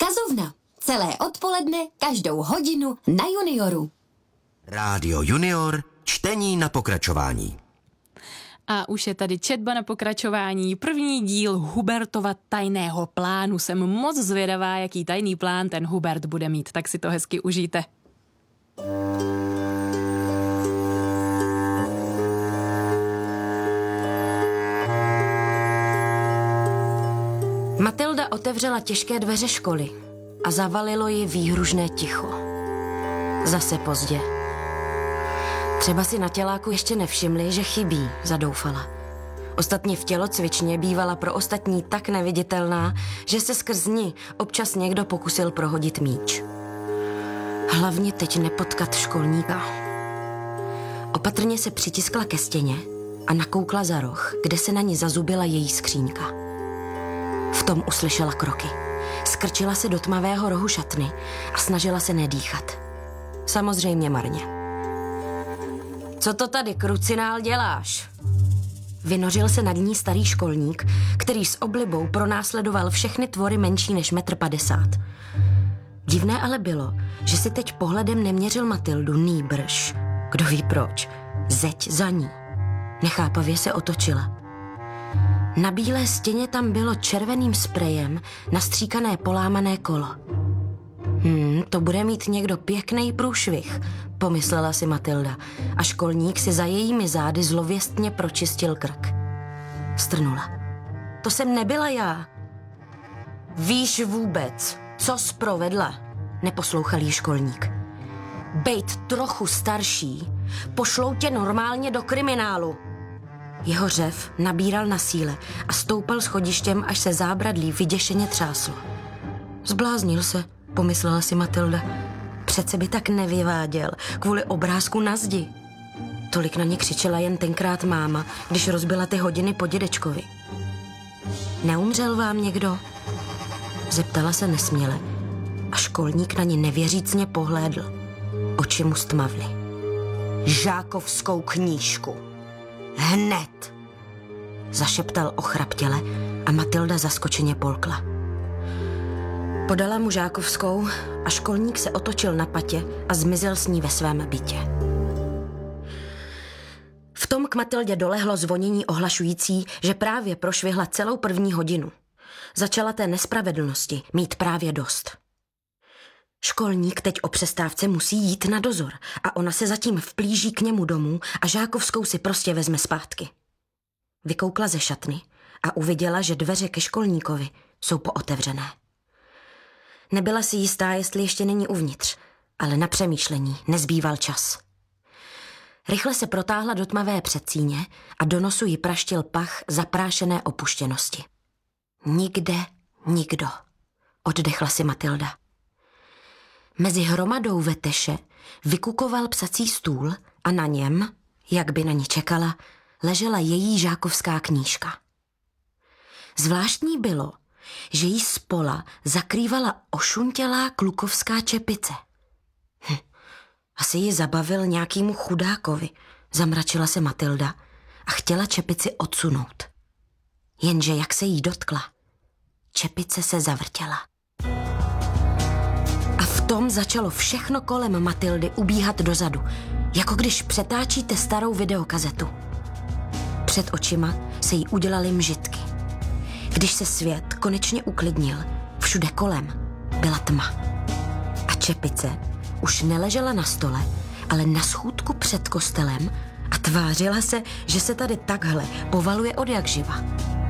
Kazovna. Celé odpoledne, každou hodinu na Junioru. Rádio Junior, čtení na pokračování. A už je tady četba na pokračování. První díl Hubertova tajného plánu. Jsem moc zvědavá, jaký tajný plán ten Hubert bude mít. Tak si to hezky užijte. Matilda otevřela těžké dveře školy a zavalilo ji výhružné ticho. Zase pozdě. Třeba si na těláku ještě nevšimli, že chybí, zadoufala. Ostatně v tělocvičně bývala pro ostatní tak neviditelná, že se skrz ní občas někdo pokusil prohodit míč. Hlavně teď nepotkat školníka. Opatrně se přitiskla ke stěně a nakoukla za roh, kde se na ní zazubila její skříňka. V tom uslyšela kroky. Skrčila se do tmavého rohu šatny a snažila se nedýchat. Samozřejmě marně. Co to tady, krucinál, děláš? Vynořil se nad ní starý školník, který s oblibou pronásledoval všechny tvory menší než 1,50 m. Divné ale bylo, že si teď pohledem neměřil Matildu, nýbrž. Kdo ví proč? Zeď za ní. Nechápavě se otočila. Na bílé stěně tam bylo červeným sprejem nastříkané polámané kolo. To bude mít někdo pěkný průšvih, pomyslela si Matilda a školník si za jejími zády zlověstně pročistil krk. Strnula. To jsem nebyla já. Víš vůbec, co jsi provedla? Neposlouchal jí školník. Bejt trochu starší, pošlou tě normálně do kriminálu. Jeho řev nabíral na síle a stoupal schodištěm, až se zábradlí vyděšeně třáslo. Zbláznil se, pomyslela si Matilda. Přece by tak nevyváděl kvůli obrázku na zdi. Tolik na ně křičela jen tenkrát máma, když rozbila ty hodiny po dědečkovi. Neumřel vám někdo? Zeptala se nesměle a školník na ní nevěřícně pohlédl. Oči mu stmavly. Žákovskou knížku. Hned! Zašeptal ochraptěle a Matilda zaskočeně polkla. Podala mu žákovskou a školník se otočil na patě a zmizel s ní ve svém bytě. V tom k Matildě dolehlo zvonění ohlašující, že právě prošvihla celou první hodinu. Začala té nespravedlnosti mít právě dost. Školník teď o přestávce musí jít na dozor a ona se zatím vplíží k němu domů a žákovskou si prostě vezme zpátky. Vykoukla ze šatny a uviděla, že dveře ke školníkovi jsou pootevřené. Nebyla si jistá, jestli ještě není uvnitř, ale na přemýšlení nezbýval čas. Rychle se protáhla do tmavé předsíně a do nosu jí praštil pach zaprášené opuštěnosti. Nikde nikdo, oddechla si Matilda. Mezi hromadou veteše vykukoval psací stůl a na něm, jak by na ní čekala, ležela její žákovská knížka. Zvláštní bylo, že jí spola zakrývala ošuntělá klukovská čepice. Asi ji zabavil nějakýmu chudákovi, zamračila se Matilda a chtěla čepici odsunout. Jenže jak se jí dotkla, čepice se zavrtěla. A v tom začalo všechno kolem Matildy ubíhat dozadu, jako když přetáčíte starou videokazetu. Před očima se jí udělaly mžitky. Když se svět konečně uklidnil, všude kolem byla tma. A čepice už neležela na stole, ale na schůdku před kostelem a tvářila se, že se tady takhle povaluje odjakživa.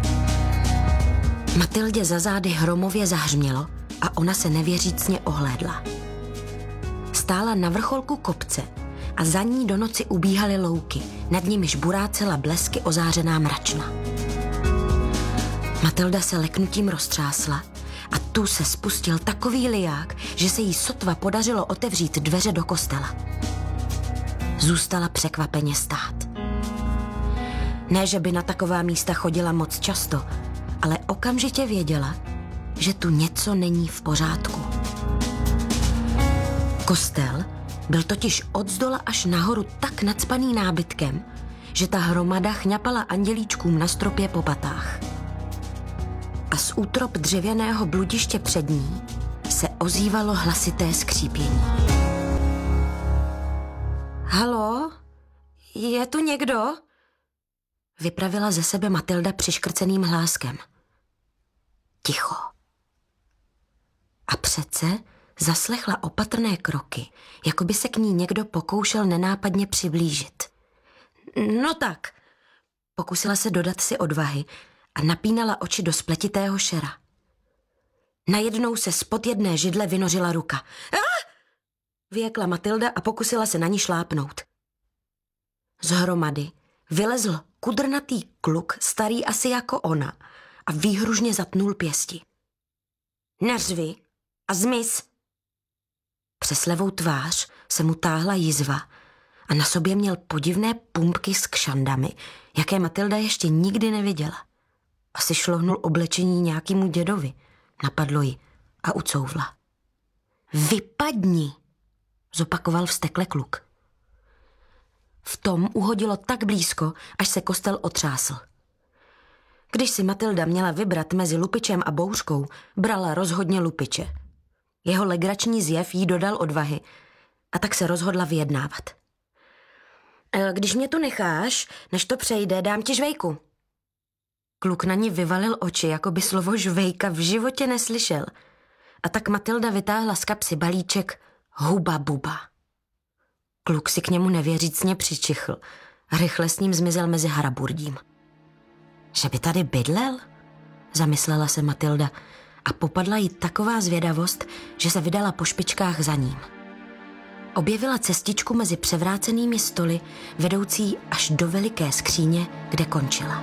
Matildě za zády hromově zahřmělo a ona se nevěřícně ohlédla. Stála na vrcholku kopce a za ní do noci ubíhaly louky, nad nimiž burácela blesky ozářená mračna. Matilda se leknutím roztřásla a tu se spustil takový liják, že se jí sotva podařilo otevřít dveře do kostela. Zůstala překvapeně stát. Ne, že by na taková místa chodila moc často, ale okamžitě věděla, že tu něco není v pořádku. Kostel byl totiž odzdola až nahoru tak nacpaný nábytkem, že ta hromada chňapala andělíčkům na stropě po patách. A z útrop dřevěného bludiště před ní se ozývalo hlasité skřípění. Halo? Je tu někdo? Vypravila ze sebe Matilda přiškrceným hláskem. Ticho. A přece zaslechla opatrné kroky, jako by se k ní někdo pokoušel nenápadně přiblížit. No tak, pokusila se dodat si odvahy a napínala oči do spletitého šera. Najednou se spod jedné židle vynořila ruka. Vyjekla Matilda a pokusila se na ní šlápnout. Z hromady vylezl kudrnatý kluk, starý asi jako ona, a výhružně zatnul pěsti. Neřvi a zmiz. Přes levou tvář se mu táhla jizva a na sobě měl podivné pumpky s kšandami, jaké Matilda ještě nikdy neviděla. Asi šlohnul oblečení nějakému dědovi, napadlo ji a ucouvla. Vypadni, zopakoval vztekle kluk. V tom uhodilo tak blízko, až se kostel otřásl. Když si Matilda měla vybrat mezi lupičem a bouřkou, brala rozhodně lupiče. Jeho legrační zjev jí dodal odvahy a tak se rozhodla vyjednávat. Když mě tu necháš, než to přejde, dám ti žvejku. Kluk na ní vyvalil oči, jako by slovo žvejka v životě neslyšel. A tak Matilda vytáhla z kapsy balíček Huba Buba. Kluk si k němu nevěřícně přičichl a rychle s ním zmizel mezi haraburdím. Že by tady bydlel? Zamyslela se Matilda a popadla jí taková zvědavost, že se vydala po špičkách za ním. Objevila cestičku mezi převrácenými stoly, vedoucí až do veliké skříně, kde končila.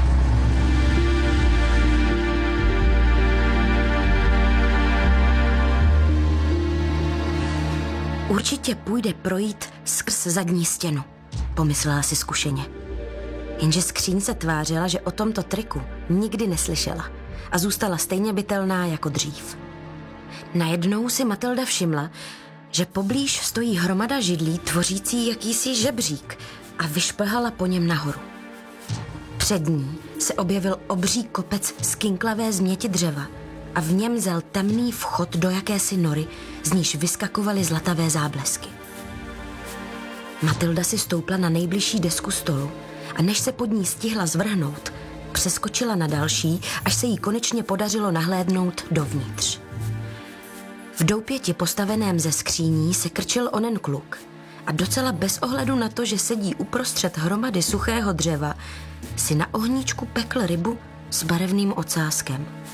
Určitě půjde projít skrz zadní stěnu, pomyslela si zkušeně. Jenže skříň se tvářila, že o tomto triku nikdy neslyšela a zůstala stejně bytelná jako dřív. Najednou si Matilda všimla, že poblíž stojí hromada židlí tvořící jakýsi žebřík a vyšplhala po něm nahoru. Před ní se objevil obří kopec z kinklavé změti dřeva a v něm zel temný vchod do jakési nory, z níž vyskakovaly zlatavé záblesky. Matilda si stoupla na nejbližší desku stolu a než se pod ní stihla zvrhnout, přeskočila na další, až se jí konečně podařilo nahlédnout dovnitř. V doupěti postaveném ze skříní se krčil onen kluk a docela bez ohledu na to, že sedí uprostřed hromady suchého dřeva, si na ohníčku pekl rybu s barevným ocáskem.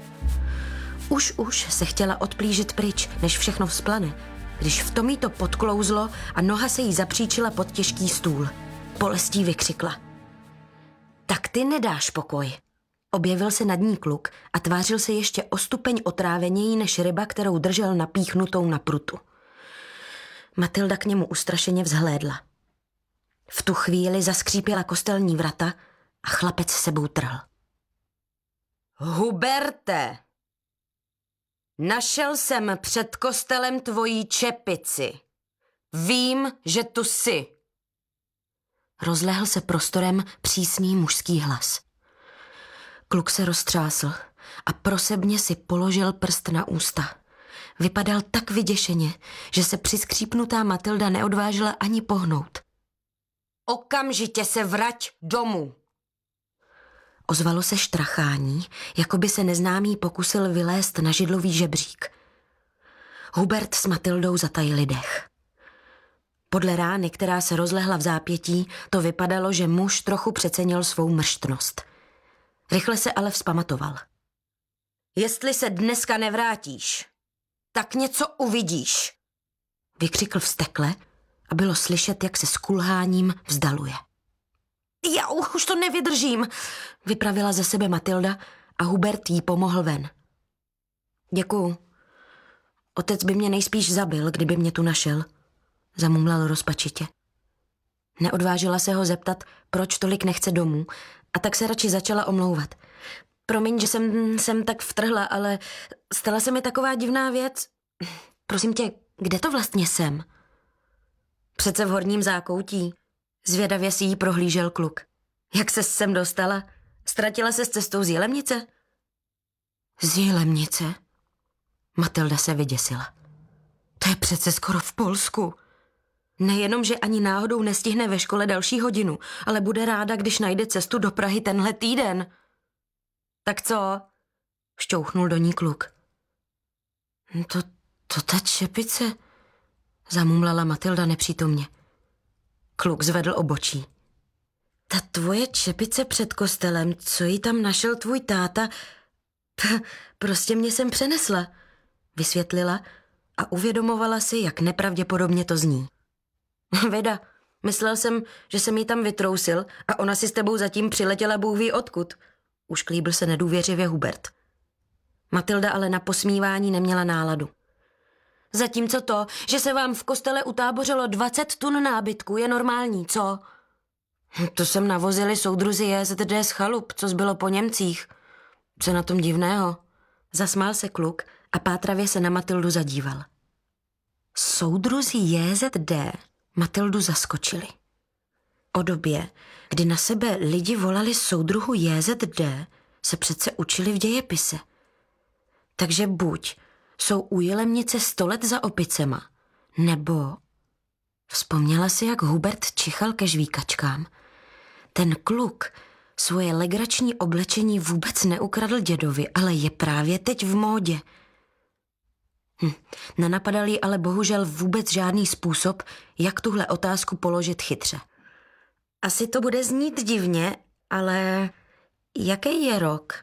Už se chtěla odplížit pryč, než všechno vzplane, když v tom jí to podklouzlo a noha se jí zapříčila pod těžký stůl. Bolestí vykřikla. Tak ty nedáš pokoj. Objevil se nad ní kluk a tvářil se ještě o stupeň otráveněji než ryba, kterou držel napíchnutou na prutu. Matilda k němu ustrašeně vzhlédla. V tu chvíli zaskřípěla kostelní vrata a chlapec sebou trhl. Huberte! Našel jsem před kostelem tvojí čepici. Vím, že tu jsi. Rozlehl se prostorem přísný mužský hlas. Kluk se roztřásl a prosebně si položil prst na ústa. Vypadal tak vyděšeně, že se přiskřípnutá Matilda neodvážila ani pohnout. Okamžitě se vrať domů. Ozvalo se štrachání, jako by se neznámý pokusil vylézt na židlový žebřík. Hubert s Matildou zatajili dech. Podle rány, která se rozlehla v zápětí, to vypadalo, že muž trochu přecenil svou mrštnost. Rychle se ale vzpamatoval. Jestli se dneska nevrátíš, tak něco uvidíš, vykřikl vztekle a bylo slyšet, jak se s kulháním vzdaluje. Já už to nevydržím, vypravila ze sebe Matilda a Hubert jí pomohl ven. Děkuju. Otec by mě nejspíš zabil, kdyby mě tu našel, zamumlal rozpačitě. Neodvážila se ho zeptat, proč tolik nechce domů, a tak se radši začala omlouvat. Promiň, že jsem tak vtrhla, ale stala se mi taková divná věc. Prosím tě, kde to vlastně jsem? Přece v horním zákoutí. Zvědavě si jí prohlížel kluk. Jak ses sem dostala? Ztratila se s cestou z Jilemnice? Z Jilemnice? Matilda se vyděsila. To je přece skoro v Polsku. Nejenom, že ani náhodou nestihne ve škole další hodinu, ale bude ráda, když najde cestu do Prahy tenhle týden. Tak co? Šťouchnul do ní kluk. To ta čepice, zamumlala Matilda nepřítomně. Kluk zvedl obočí. Ta tvoje čepice před kostelem, co jí tam našel tvůj táta, prostě mě sem přenesla, vysvětlila a uvědomovala si, jak nepravděpodobně to zní. Vida, myslel jsem, že jsem jí tam vytrousil a ona si s tebou zatím přiletěla Bůh ví odkud. Ušklíbil se nedůvěřivě Hubert. Matilda ale na posmívání neměla náladu. Zatímco to, že se vám v kostele utábořilo 20 tun nábytku, je normální, co? To sem navozili soudruzi JZD z chalup, co zbylo po Němcích. Co na tom divného? Zasmál se kluk a pátravě se na Matildu zadíval. Soudruzi JZD Matildu zaskočili. O době, kdy na sebe lidi volali soudruhu JZD, se přece učili v dějepise. Takže buď jsou u Jilemnice 100 let za opicema, nebo... Vzpomněla si, jak Hubert čichal ke žvíkačkám. Ten kluk svoje legrační oblečení vůbec neukradl dědovi, ale je právě teď v módě. Nenapadal jí ale bohužel vůbec žádný způsob, jak tuhle otázku položit chytře. Asi to bude znít divně, ale jaký je rok?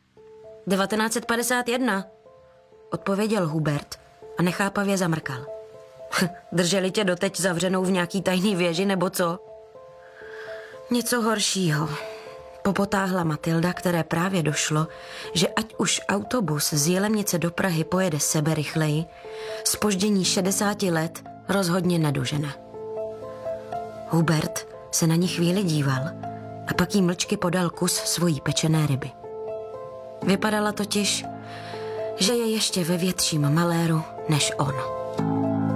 1951, odpověděl Hubert a nechápavě zamrkal. Drželi tě doteď zavřenou v nějaký tajný věži, nebo co? Něco horšího. Popotáhla Matilda, které právě došlo, že ať už autobus z Jilemnice do Prahy pojede seberychleji, zpoždění 60 let rozhodně nedožene. Hubert se na ní chvíli díval a pak jí mlčky podal kus svojí pečené ryby. Vypadala totiž, že je ještě ve větším maléru než on.